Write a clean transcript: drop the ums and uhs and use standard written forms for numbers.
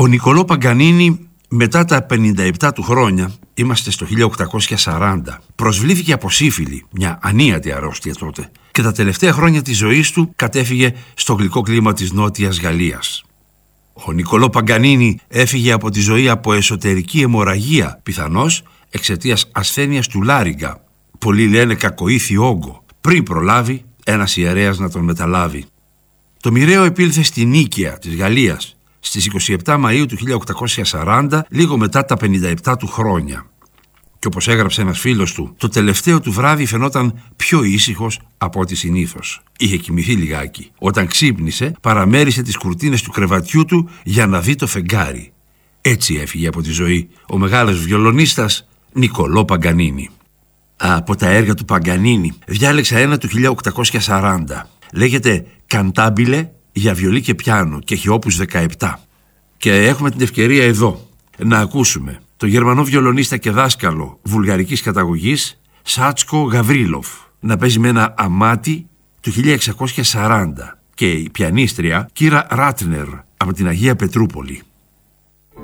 Ο Νικολό Παγκανίνη, μετά τα 57 του χρόνια, είμαστε στο 1840, προσβλήθηκε από σύφυλλη, μια ανίατη αρρώστια τότε, και τα τελευταία χρόνια της ζωής του κατέφυγε στο γλυκό κλίμα της Νότιας Γαλλίας. Ο Νικολό Παγκανίνη έφυγε από τη ζωή από εσωτερική αιμορραγία, πιθανώς εξαιτίας ασθένειας του Λάριγκα, πολλοί λένε κακοήθη όγκο, πριν προλάβει ένας ιερέας να τον μεταλάβει. Το μοιραίο επήλθε στη Νίκαια της Γαλλίας στις 27 Μαΐου του 1840, λίγο μετά τα 57 του χρόνια. Και όπως έγραψε ένας φίλος του, το τελευταίο του βράδυ φαινόταν πιο ήσυχος από ό,τι συνήθως. Είχε κοιμηθεί λιγάκι. Όταν ξύπνησε, παραμέρισε τις κουρτίνες του κρεβατιού του για να δει το φεγγάρι. Έτσι έφυγε από τη ζωή ο μεγάλος βιολονίστας Νικολό Παγκανίνη. Από τα έργα του Παγκανίνη διάλεξα ένα του 1840. Λέγεται «Καντάμπιλε» για βιολί και πιάνο και έχει όπους 17. Και έχουμε την ευκαιρία εδώ να ακούσουμε το Γερμανό βιολονίστα και δάσκαλο βουλγαρικής καταγωγής Σάτσκο Γαβρίλοφ να παίζει με ένα αμάτι του 1640 και η πιανίστρια Κύρα Ράτνερ από την Αγία Πετρούπολη.